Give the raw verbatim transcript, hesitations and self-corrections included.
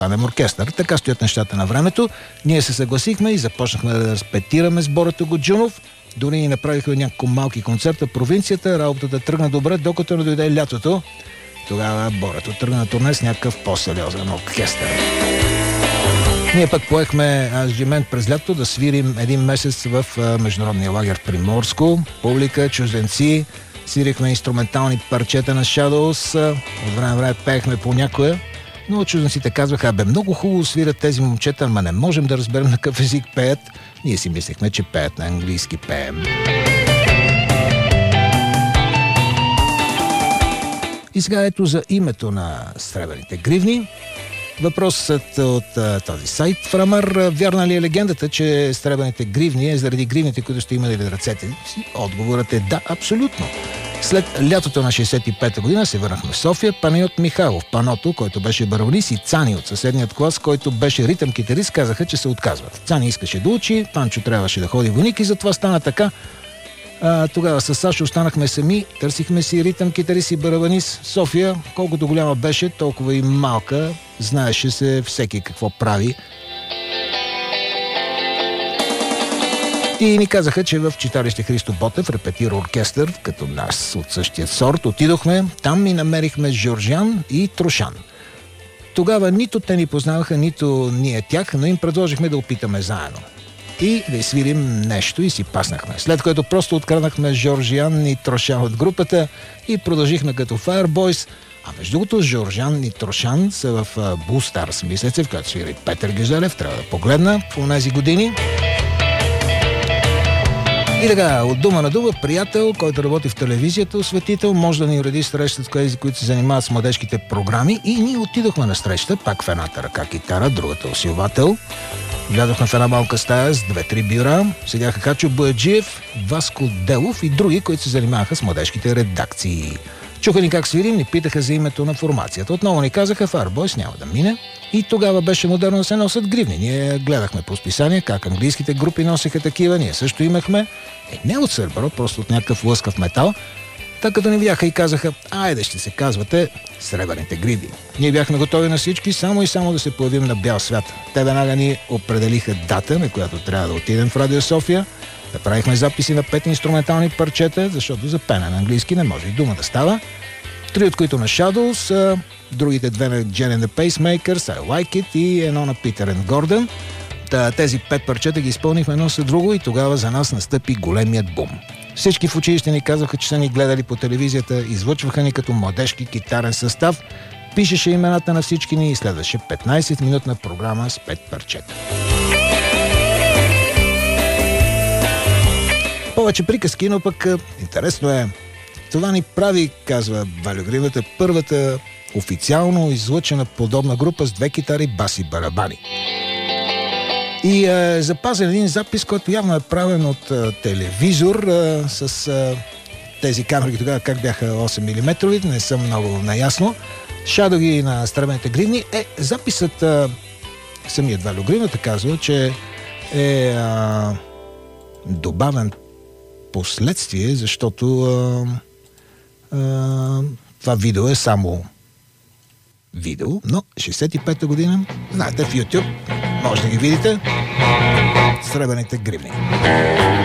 Панем оркестър. Така стоят нещата на времето. Ние се съгласихме и започнахме да репетираме с Борето Годжунов. Дори ни направихме няколко малки концерта в провинцията. Работата тръгна добре, докато не дойде лятото. Тогава Борето тръгна на турне с някакъв по-сериозен оркестър. Ние пък поехме ангажимент през лято да свирим един месец в международния лагер в Приморско. Публика, чужденци, свирихме инструментални парчета на Shadows. От време на време пеехме по някоя. Но чужденците казваха: абе, много хубаво свирят тези момчета, ама не можем да разберем на какъв език пеят. Ние си мислехме, че пеят на английски пеем. И сега ето за името на Сребърните гривни. Въпросът от а, този сайт Фрамър: вярна ли е легендата, че Сребърните гривни е заради гривните, които сте имали в ръцете си? Отговорът е да, абсолютно. След лятото на шейсет и пета година се върнахме в София. Панайот Михайлов, Паното, който беше барабанист, и Цани от съседният клас, който беше ритъм-китарист, казаха, че се отказват. Цани искаше да учи, Панчо трябваше да ходи войник и затова стана така. А, тогава с Сашо останахме сами, търсихме си ритъм-китарист и барабанист. София, колкото голяма беше, толкова и малка, знаеше се всеки какво прави. И ни казаха, че в читалище Христо Ботев репетира оркестър, като нас от същия сорт. Отидохме, там и намерихме Жоржян и Трошан. Тогава нито те ни познаваха, нито ние тях, но им предложихме да опитаме заедно. И да свирим нещо и си паснахме. След което просто откраднахме Жоржян и Трошан от групата и продължихме като Fireboys. А между другото, Жоржан и Трошан са в Blue Stars, мисля се, в която свири Петър Гюзелев. Трябва да погледна по тези години. И така, от дума на дума, приятел, който работи в телевизията, осветител, може да ни уреди среща с тези, които се занимават с младежките програми. И ние отидохме на среща, пак в едната ръка китара, другата усилвател. Влязохме в една малка стая с две-три бюра. Седяха Хачо Бояджиев, Васко Делов и други, които се занимаваха с младежките редакции. Чуха ни как свирим, ни питаха за името на формацията. Отново ни казаха: Fireboys няма да мине. И тогава беше модерно да се носят гривни. Ние гледахме по списание как английските групи носиха такива. Ние също имахме. Е, не от сърбър, просто от някакъв лъскав метал. Така като ни видяха и казаха: айде ще се казвате Сребърните гривни. Ние бяхме готови на всички, само и само да се появим на бял свят. Те веднага ни определиха дата, на която трябва да отидем в Радио София. Направихме записи на пет инструментални парчета, защото за пене на английски не може и дума да става. Три от които на Shadows, другите две на Jen and the Pacemakers, I Like It и едно на Peter and Gordon. Тези пет парчета ги изпълнихме едно след друго и тогава за нас настъпи големият бум. Всички в училище ни казваха, че са ни гледали по телевизията, излъчваха ни като младежки китарен състав, пишеше имената на всички ни и следваше петнайсет-минутна програма с пет парчета. Повече приказки, но пък интересно е. Това ни прави, казва Валю Гривата, първата официално излъчена подобна група с две китари, бас и барабани. И е запазен един запис, който явно е правен от е, телевизор е, с е, тези камери тогава, как бяха осем милиметрови, не съм много наясно. Шадоги на Сребърните гривни. Е, записът е, самият Валю Гривата казва, че е, е добавен последствие, защото е, е, това видео е само видео, но шейсет и пета година, знаете, в YouTube може да ги видите. Сребърните гривни.